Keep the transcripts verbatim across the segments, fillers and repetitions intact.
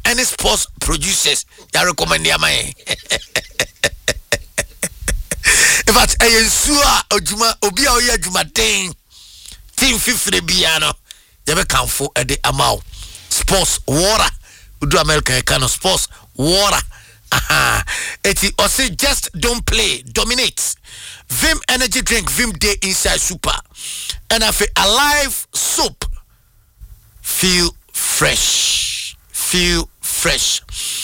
any sports producers that recommend their money. In fact, I ensure Ojuma Obia Oya Jumatin Team Fifty Biano. You can for at the amount sports water. We do American kind of sports water. Aha. Eti Ose just don't play, dominate. Vim energy drink, Vim day inside super. And I feel alive soap. Feel fresh. Feel fresh.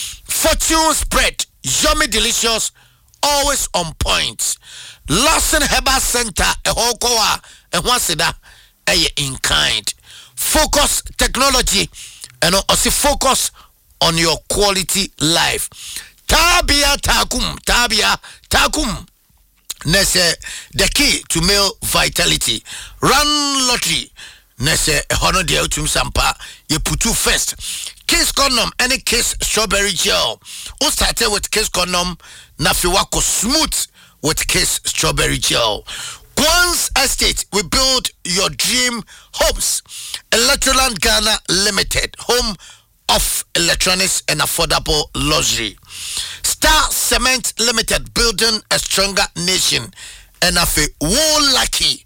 Fortune spread. Yummy delicious. Always on point. Lawson Herbal Center. A whole koa. And once that a in kind. Focus technology. And also focus on your quality life. Tabia takum. Tabia takum. Nese the key to male vitality. Run lottery. Nese hono de utum sampa. You put two first. Kiss condom any kiss strawberry gel. We started with kiss condom. Nafiwako smooth with kiss strawberry gel. Quans Estate, we build your dream homes. Electroland Ghana Limited, home of electronics and affordable luxury. Star Cement Limited, building a stronger nation. And I feel wo lucky,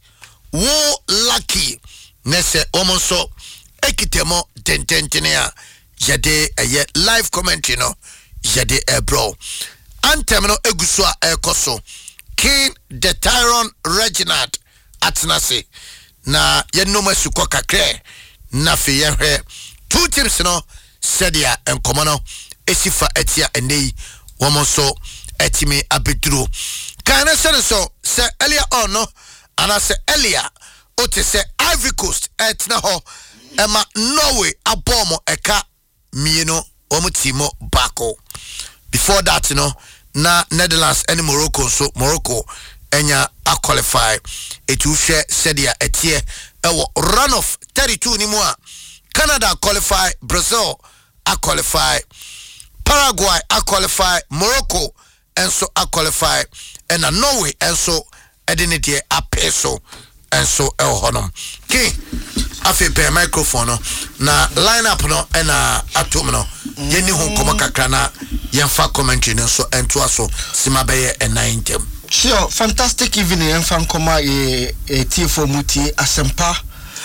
wo lucky. Nese omonso ekitemo dententinea. Jade a ye live commentary no. Jade a bro. Antemno egusua ekoso. King the Tyron Reginald Atnase. Na ye noma suko kakre. Na fe ye hwe. Two teams no. Sedia and Komano. Esifa etia enei. Womonso etime abeduro. Kana se so se earlier on no. Ana se earlier. Ote se Ivory Coast etna ho. Ema Norway abomo eka mieno omo timo bako. Before that, you know, na Netherlands and Morocco, so Morocco enya a qualify. It will share Sedia etie ewo run off thirty-two ni mua. Canada qualify, Brazil a qualify, Paraguay a qualify, Morocco and so a qualify, and a Norway and so edinity a peso and so el honum. Okay. Afi pe microphone no na line up no and a atom no yeni hon koma kakra na yemfa commentary no so ento aso sima beye e nine tem. Sure, fantastic evening yemfa koma e T four muti Asempa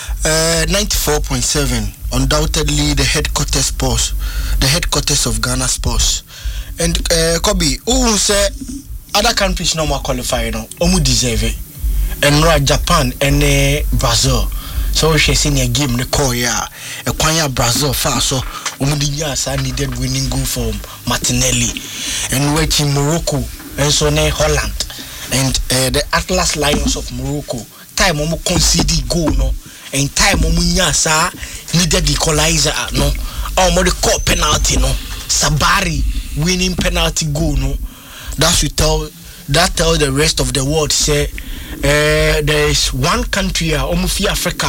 uh ninety-four point seven, undoubtedly the headquarters sports, the headquarters of Ghana sports. And uh Kobe who say other countries no more qualify no omu deserve it. And right Japan and uh, Brazil. So she seen a game the call ya a Kwanya Brazil fast so Umudinya needed winning goal from Martinelli and waiting Morocco and so ne Holland and uh, the Atlas Lions of Morocco time omo concede goal no and time omunya sa needed the equalizer no omo the call penalty no Sabari winning penalty goal no that should tell that tell the rest of the world say Uh, there is one country, uh, Omufi Africa.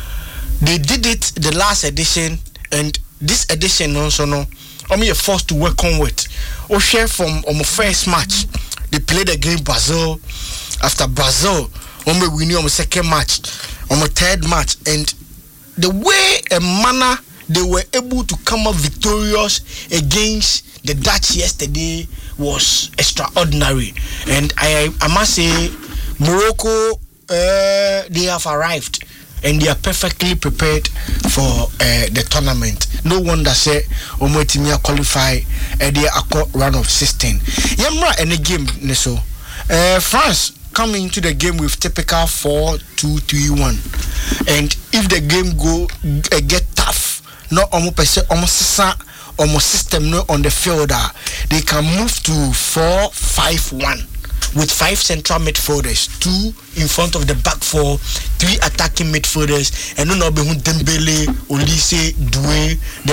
They did it the last edition, and this edition also no. I'm forced to work on with. O share from on first match, they played against Brazil. After Brazil, on we winning on second match, on third match, and the way and manner they were able to come up victorious against the Dutch yesterday was extraordinary. And I, I must say, Morocco, uh, they have arrived and they are perfectly prepared for uh, the tournament. No wonder say Omotimia qualify uh, they are round of sixteen. Yamra any game neso. Uh, France coming into the game with typical four two three one, and if the game go uh, get tough, no almost percent almost almost system no on the field, uh, they can move to four five one. With five central midfielders, two in front of the back four, three attacking midfielders, and no Behun Dembele, Olise, Doué, the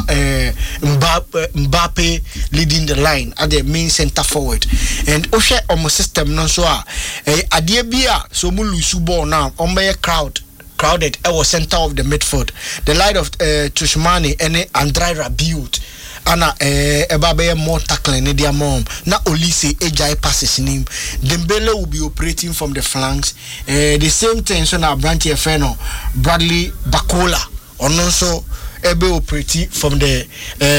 Mbappe, Mbappe leading the line at the main center forward. And Osha Omo system no so ah, Adiebia, so Mulu Subo now, Ombe crowd. Crowded, I was center of the midfield. The line of uh, Tushmani and Andrei Rabiot. Ana eh ebabe more tackling in their mom. Na Olise Ejai passes in him. Dembele will be operating from the flanks. Eh, the same thing so now Branty Feno, Bradley Bakola. Or also ebe operating from the uh,